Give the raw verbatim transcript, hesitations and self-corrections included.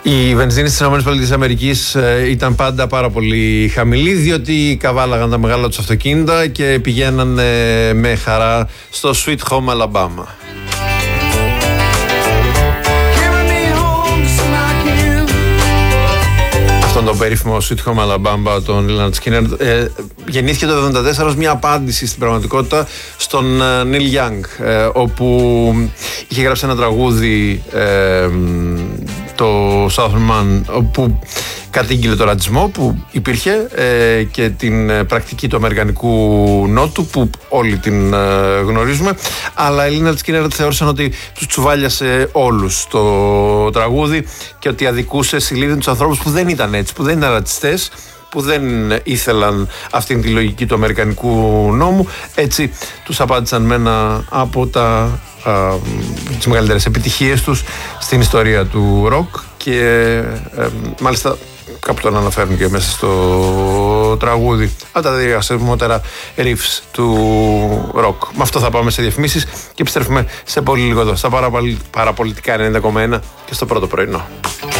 Η βενζίνη στις ΗΠΑ ήταν πάντα πάρα πολύ χαμηλή, διότι καβάλαγαν τα μεγάλα τους αυτοκίνητα και πηγαίναν με χαρά στο Sweet Home Alabama. Αυτόν τον περίφημο Sweet Home Alabama, τον Lynyrd Skynyrd, ε, γεννήθηκε το χίλια εννιακόσια εβδομήντα τέσσερα ως μια απάντηση στην πραγματικότητα στον ε, Neil Young, ε, όπου είχε γράψει ένα τραγούδι, ε, το Southern Man, όπου κατήγγειλε τον ρατσισμό που υπήρχε ε, και την ε, πρακτική του αμερικανικού νότου που όλοι την ε, γνωρίζουμε, αλλά οι Lynyrd Skynyrd θεώρησαν ότι τους τσουβάλιασε όλους το τραγούδι και ότι αδικούσε συλλήβδιν τους ανθρώπους που δεν ήταν έτσι, που δεν ήταν ρατσιστές, που δεν ήθελαν αυτήν τη λογική του αμερικανικού νόμου. Έτσι τους απάντησαν με ένα από τα α, τις μεγαλύτερες επιτυχίες τους στην ιστορία του ροκ και ε, μάλιστα κάπου τον αναφέρουν και μέσα στο τραγούδι από τα διασημότερα riffs του ροκ. Με αυτό θα πάμε σε διαφημίσεις και επιστρέφουμε σε πολύ λίγο εδώ στα παραπολιτικά ενενήντα κόμμα ένα και στο πρώτο πρωινό.